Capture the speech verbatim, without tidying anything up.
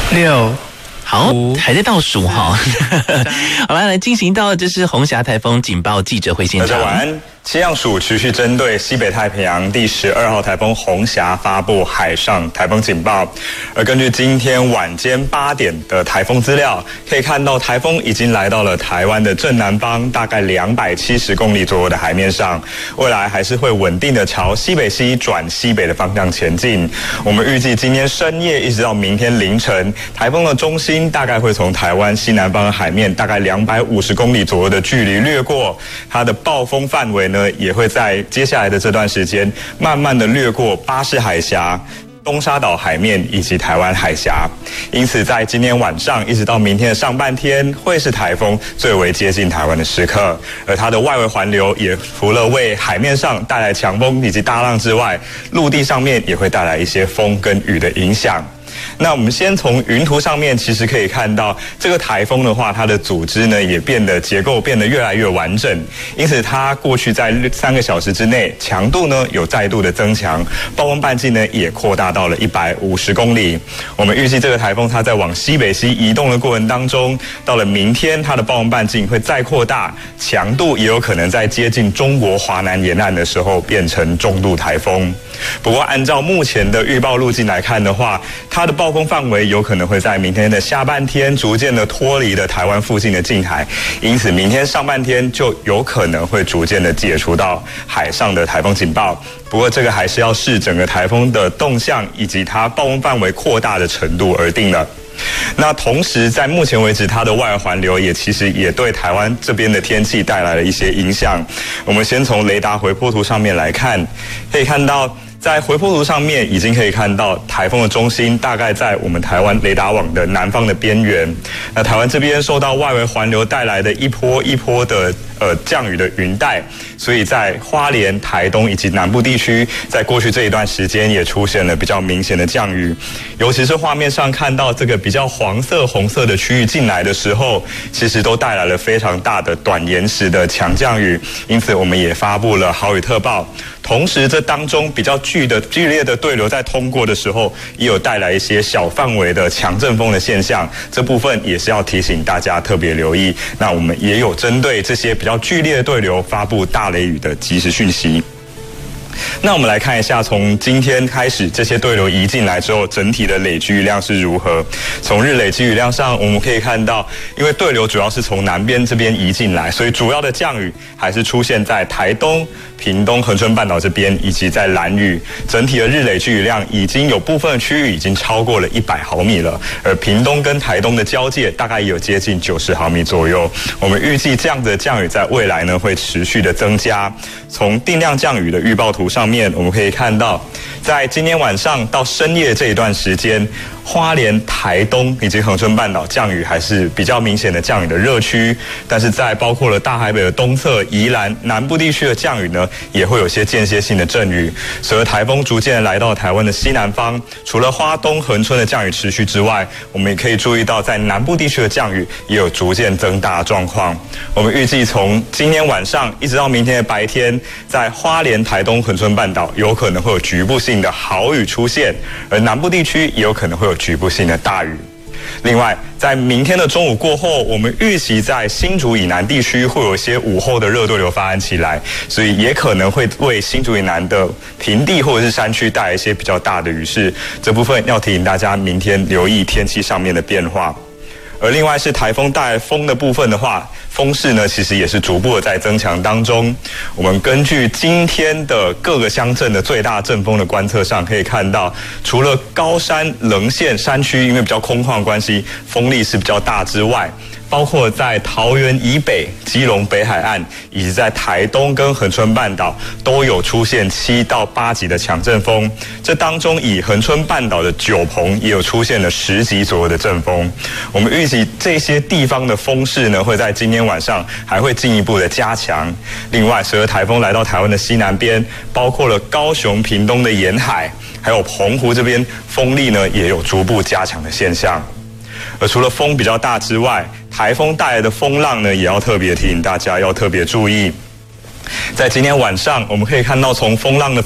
六。 好，还在倒数哈。好了，来进行到这是洪霞台风警报记者会现场。 大家晚安。气象署持续针对西北太平洋第十二号台风洪霞发布海上台风警报，而根据今天晚间八点的台风资料，可以看到台风已经来到了台湾的正南方，大概两百七十公里左右的海面上，未来还是会稳定的朝西北西转西北的方向前进。我们预计今天深夜一直到明天凌晨，台风的中心大概会从台湾西南方的海面大概两百五十公里左右的距离掠过，它的暴风范围呢也会在接下来的这段时间慢慢的掠过巴士海峡、东沙岛海面以及台湾海峡，因此在今天晚上一直到明天的上半天，会是台风最为接近台湾的时刻。而它的外围环流也除了为海面上带来强风以及大浪之外，陆地上面也会带来一些风跟雨的影响。那我们先从云图上面，其实可以看到这个台风的话，它的组织呢也变得结构变得越来越完整，因此它过去在三个小时之内，强度呢有再度的增强，暴风半径呢也扩大到了一百五十公里。我们预计这个台风它在往西北西移动的过程当中，到了明天它的暴风半径会再扩大，强度也有可能在接近中国华南沿岸的时候变成中度台风。不过按照目前的预报路径来看的话，它的暴风范围有可能会在明天的下半天逐渐的脱离了台湾附近的近海，因此明天上半天就有可能会逐渐的解除到海上的台风警报。不过这个还是要视整个台风的动向以及它暴风范围扩大的程度而定的。那同时在目前为止，它的外围环流也其实也对台湾这边的天气带来了一些影响。我们先从雷达回波图上面来看，可以看到在回波图上面已经可以看到台风的中心大概在我们台湾雷达网的南方的边缘。那台湾这边受到外围环流带来的一波一波的呃降雨的云带，所以在花莲、台东以及南部地区，在过去这一段时间也出现了比较明显的降雨。尤其是画面上看到这个比较黄色、红色的区域进来的时候，其实都带来了非常大的短延时的强降雨，因此我们也发布了豪雨特报。同时这当中比较剧的剧烈的对流在通过的时候，也有带来一些小范围的强阵风的现象，这部分也是要提醒大家特别留意。那我们也有针对这些比较剧烈的对流发布大雷雨的即时讯息。那我们来看一下，从今天开始这些对流移进来之后，整体的累积雨量是如何。从日累积雨量上，我们可以看到，因为对流主要是从南边这边移进来，所以主要的降雨还是出现在台东、屏东、恒春半岛这边，以及在兰屿。整体的日累积雨量已经有部分区域已经超过了一百毫米了，而屏东跟台东的交界大概也有接近九十毫米左右。我们预计这样的降雨在未来呢会持续的增加。从定量降雨的预报图上面，我们可以看到，在今天晚上到深夜这一段时间，花莲、台东以及恒春半岛降雨还是比较明显的降雨的热区，但是在包括了大海北的东侧、宜兰南部地区的降雨呢，也会有些间歇性的阵雨。随着台风逐渐来到台湾的西南方，除了花东、恒春的降雨持续之外，我们也可以注意到在南部地区的降雨也有逐渐增大的状况。我们预计从今天晚上一直到明天的白天，在花莲、台东、恒春半岛有可能会有局部性的豪雨出现，而南部地区也有可能会有局部性的大雨。另外，在明天的中午过后，我们预期在新竹以南地区会有一些午后的热对流发展起来，所以也可能会为新竹以南的平地或者是山区带来一些比较大的雨势。这部分要提醒大家明天留意天气上面的变化。而另外是台风带来风的部分的话，风势呢其实也是逐步的在增强当中。我们根据今天的各个乡镇的最大阵风的观测上，可以看到，除了高山棱线山区因为比较空旷的关系，风力是比较大之外，包括在桃园以北、基隆北海岸，以及在台东跟恒春半岛，都有出现七到八级的强阵风。这当中，以恒春半岛的九鹏也有出现了十级左右的阵风。我们预计这些地方的风势呢，会在今天晚上还会进一步的加强。另外，随着台风来到台湾的西南边，包括了高雄、屏东的沿海，还有澎湖这边，风力呢也有逐步加强的现象。而除了风比较大之外，台风带来的风浪呢，也要特别提醒大家要特别注意。在今天晚上，我们可以看到从风浪的